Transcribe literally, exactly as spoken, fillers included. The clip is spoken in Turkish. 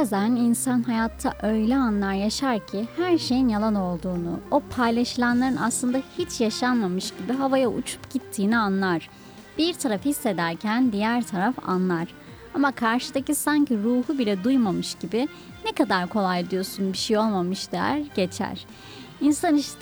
Bazen insan hayatta öyle anlar yaşar ki her şeyin yalan olduğunu, o paylaşılanların aslında hiç yaşanmamış gibi havaya uçup gittiğini anlar. Bir taraf hissederken diğer taraf anlar. Ama karşıdaki sanki ruhu bile duymamış gibi ne kadar kolay diyorsun bir şey olmamış der geçer. İnsan işte